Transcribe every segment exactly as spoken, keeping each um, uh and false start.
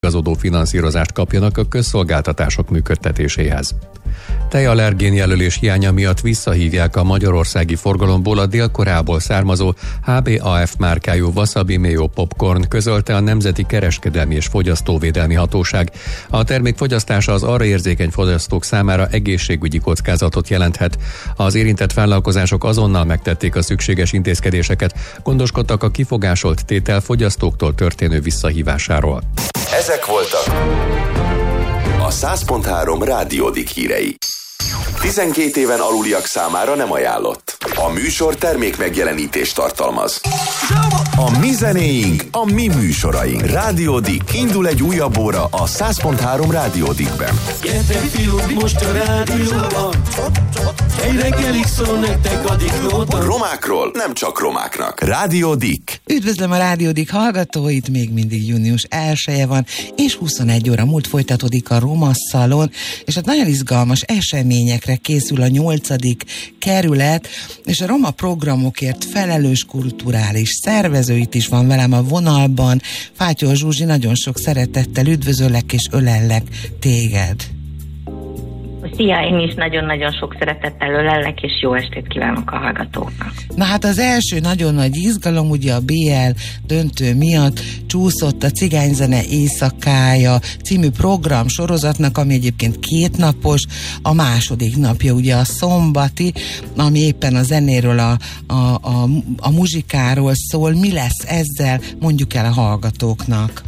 igazodó finanszírozást kapjanak a közszolgáltatások működtetéséhez. Tejallergén jelölés hiánya miatt visszahívják a magyarországi forgalomból a Dél-Koreából származó há bé á ef márkájú Wasabi Mayo Popcorn, közölte a Nemzeti Kereskedelmi és Fogyasztóvédelmi Hatóság. A termék fogyasztása az arra érzékeny fogyasztók számára egészségügyi kockázatot jelenthet. Az érintett vállalkozások azonnal megtették a szükséges intézkedéseket, gondoskodtak a kifogásolt tétel fogyasztóktól történő visszahívásáról. Ezek voltak a száz pont három Rádiódik hírei. tizenkét éven aluliak számára nem ajánlott. A műsor termék megjelenítést tartalmaz. A mi zenéink, a mi műsoraink. Rádiódik, indul egy újabb óra a száz pont három Rádiódikben. Gyertek fiúk, most a rádióban, egy reggelig szól nektek a diklóban. Romákról, nem csak romáknak. Rádiódik. Üdvözlöm a Rádiódik hallgatóit, még mindig június elseje van, és huszonegy óra múlt folytatódik a Roma Szalon, és hát nagyon izgalmas eseményekre készül a nyolcadik kerület, és a roma programokért felelős kulturális szervezőit is van velem a vonalban. Fátyol Zsuzsi, nagyon sok szeretettel üdvözöllek és ölellek téged. Szia, én is nagyon-nagyon sok szeretettel ölellek, és jó estét kívánok a hallgatóknak. Na hát az első nagyon nagy izgalom, ugye a bé el döntő miatt csúszott a Cigányzene éjszakája című program sorozatnak, ami egyébként kétnapos, a második napja ugye a szombati, ami éppen a zenéről, a, a, a, a muzsikáról szól. Mi lesz ezzel, mondjuk el a hallgatóknak?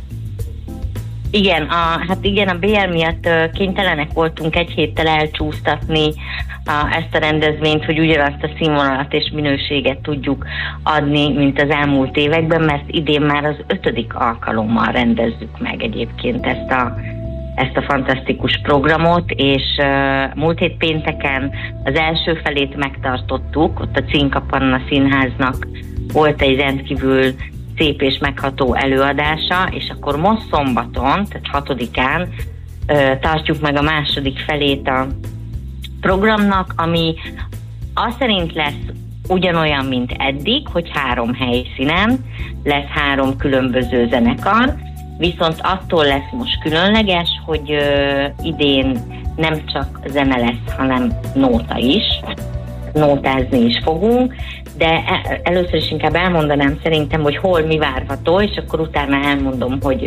Igen, a, hát igen, a bé el miatt uh, kénytelenek voltunk egy héttel elcsúsztatni uh, ezt a rendezvényt, hogy ugyanazt a színvonalat és minőséget tudjuk adni, mint az elmúlt években, mert idén már az ötödik alkalommal rendezzük meg egyébként ezt a, ezt a fantasztikus programot, és uh, múlt hét pénteken az első felét megtartottuk, ott a Cinka Panna Színháznak volt egy rendkívül szép és megható előadása, és akkor most szombaton, tehát hatodikán ö, tartjuk meg a második felét a programnak, ami azt szerint lesz ugyanolyan, mint eddig, hogy három helyszínen lesz három különböző zenekar, viszont attól lesz most különleges, hogy ö, idén nem csak zene lesz, hanem nóta is, nótázni is fogunk, de először is inkább elmondanám szerintem, hogy hol mi várható, és akkor utána elmondom, hogy,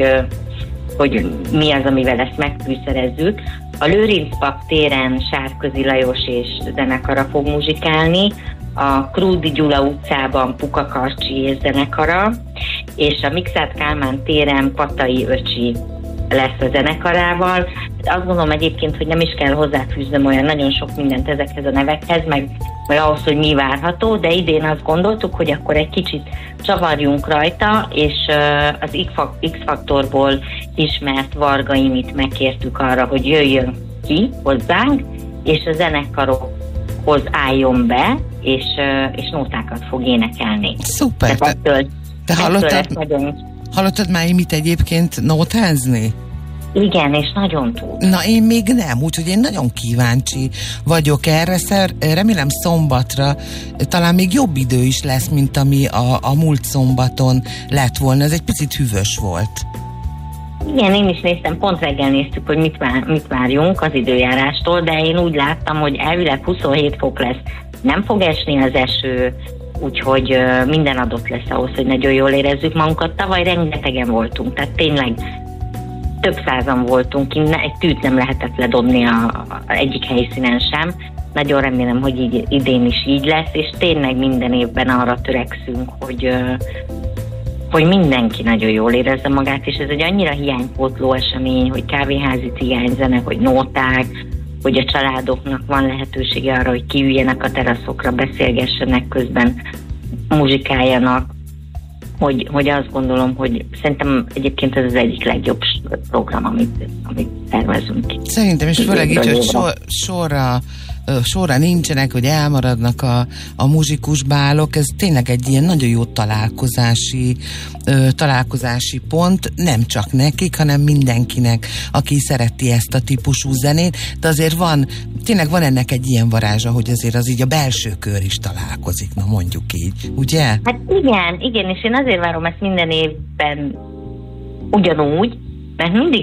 hogy mi az, amivel ezt megfűszerezzük. A Lőrinc Pap téren Sárközi Lajos és zenekara fog muzsikálni, a Krúdi Gyula utcában Puka Karcsi és zenekara, és a Mikszáth Kálmán téren Patai Öcsi lesz a zenekarával. Azt gondolom egyébként, hogy nem is kell hozzáfűznöm olyan nagyon sok mindent ezekhez a nevekhez, meg, meg ahhoz, hogy mi várható, de idén azt gondoltuk, hogy akkor egy kicsit csavarjunk rajta, és uh, az X-faktorból ismert Varga Imit megkértük arra, hogy jöjjön ki hozzánk, és a zenekarokhoz álljon be, és, uh, és nótákat fog énekelni. Szuper! Te, ettől, te hallottad, nagyon... hallottad már Imit egyébként nótázni? Igen, és nagyon tud. Na, én még nem, úgyhogy én nagyon kíváncsi vagyok erre. Szer, remélem szombatra talán még jobb idő is lesz, mint ami a, a múlt szombaton lett volna. Ez egy picit hűvös volt. Igen, én is néztem, pont reggel néztük, hogy mit, vár, mit várjunk az időjárástól, de én úgy láttam, hogy elvileg huszonhét fok lesz. Nem fog esni az eső, úgyhogy uh, minden adott lesz ahhoz, hogy nagyon jól érezzük magunkat. Tavaly rengetegen voltunk, tehát tényleg több százan voltunk, egy tűt nem lehetett ledobni a, a egyik helyszínen sem. Nagyon remélem, hogy így, idén is így lesz, és tényleg minden évben arra törekszünk, hogy, hogy mindenki nagyon jól érezze magát, és ez egy annyira hiánypótló esemény, hogy kávéházi cigányzene, hogy nóták, hogy a családoknak van lehetősége arra, hogy kiüljenek a teraszokra, beszélgessenek közben, muzsikáljanak, Hogy, hogy azt gondolom, hogy szerintem egyébként ez az egyik legjobb program, amit, amit tervezünk. Szerintem is főleg így, hogy sor, sorra, sorra nincsenek, hogy elmaradnak a, a muzsikus bálok, ez tényleg egy ilyen nagyon jó találkozási, ö, találkozási pont, nem csak nekik, hanem mindenkinek, aki szereti ezt a típusú zenét, de azért van, tényleg van ennek egy ilyen varázsa, hogy azért az így a belső kör is találkozik, na mondjuk így, ugye? Hát igen, igen, és én azért várom ezt minden évben ugyanúgy, mert mindig